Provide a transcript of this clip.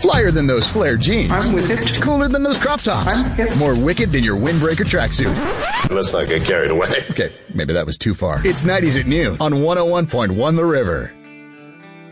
Flyer than those flared jeans. I'm with it. Cooler than those crop tops. I'm hip. More wicked than your windbreaker tracksuit. Let's not get carried away. Okay, maybe that was too far. It's 90s at noon on 101.1 The River.